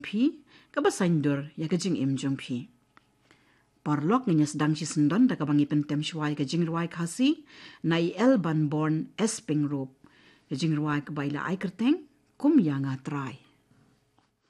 phi kabasaindur ya kajing imjong phi Parlok nga sedang si sendon da kabangi pentem shwai ka jingruai khasi nai Elban born Esping Roop ka jingruai ka baila ai kerteng kum yanga trai